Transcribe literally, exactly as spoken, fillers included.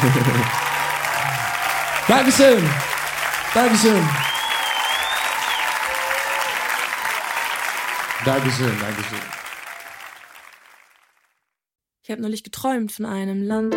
Dankeschön. Dankeschön. Dankeschön, Dankeschön. Ich habe neulich geträumt von einem Land.